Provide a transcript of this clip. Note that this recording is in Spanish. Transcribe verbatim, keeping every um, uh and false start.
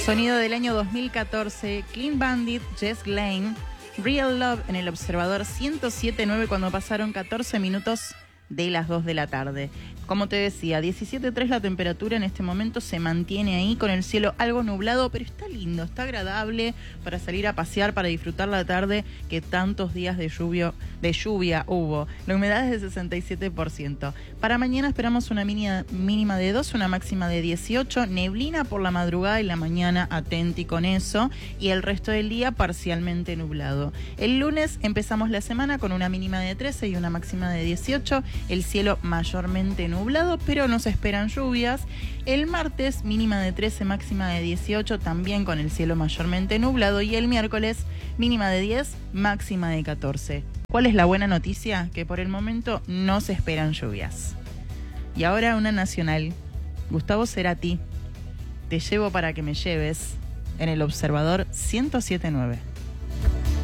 Sonido del año dos mil catorce, Clean Bandit, Jess Glynne, Real Love en el Observador ciento siete punto nueve cuando pasaron catorce minutos de las dos de la tarde. Como te decía, diecisiete punto tres la temperatura en este momento, se mantiene ahí con el cielo algo nublado, pero está lindo, está agradable para salir a pasear, para disfrutar la tarde que tantos días de lluvia, de lluvia hubo. La humedad es de sesenta y siete por ciento. Para mañana esperamos una mínima de dos, una máxima de dieciocho, neblina por la madrugada y la mañana, atenti con eso, y el resto del día parcialmente nublado. El lunes empezamos la semana con una mínima de trece y una máxima de dieciocho, el cielo mayormente nublado, pero no se esperan lluvias. El martes, mínima de trece, máxima de dieciocho, también con el cielo mayormente nublado. Y el miércoles, mínima de diez, máxima de catorce. ¿Cuál es la buena noticia? Que por el momento no se esperan lluvias. Y ahora una nacional. Gustavo Cerati, Te llevo para que me lleves, en el Observador ciento siete punto nueve.